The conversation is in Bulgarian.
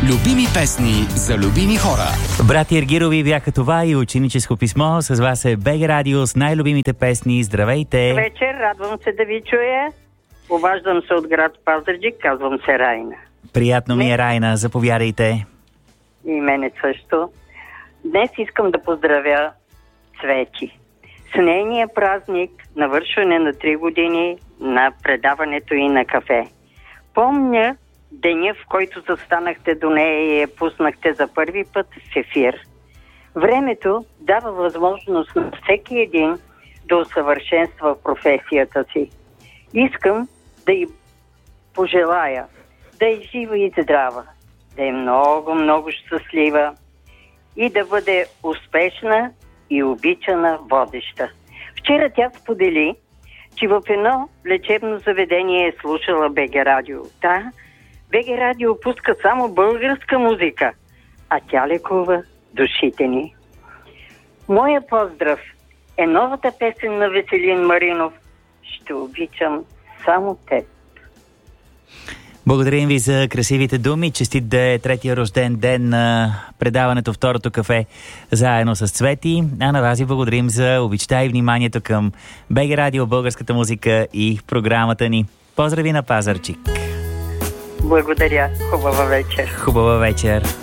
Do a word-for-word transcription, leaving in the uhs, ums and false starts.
Любими песни за любими хора. Брати Ергирови бяха това и ученическо писмо. С вас е БГ Радио с най-любимите песни. Здравейте! Вечер, радвам се да ви чуя. Обаждам се от град Пазарджик, казвам се Райна. Приятно ми е, Райна. Заповядайте. И мене също. Днес искам да поздравя Цвети. С нейния празник, навършване на три години на предаването и на кафе. Помня деня, в който застанахте до нея и я пуснахте за първи път в ефир. Времето дава възможност на всеки един да усъвършенства професията си. Искам да й пожелая да е жива и здрава, да е много, много щастлива и да бъде успешна и обичана водеща. Вчера тя сподели, че в едно лечебно заведение е слушала БГ Радио. Да, БГ Радио пуска само българска музика, а тя лекува душите ни. Моя поздрав е новата песен на Веселин Маринов "Ще обичам само теб". Благодарим ви за красивите думи. Честит да е третия рожден ден на предаването Второто кафе заедно с Цвети. А на вас ви благодарим за обичта и вниманието към БГ Радио, българската музика и програмата ни. Поздрави на Пазарджик! Благодаря. Хубава вечер. Хубава вечер.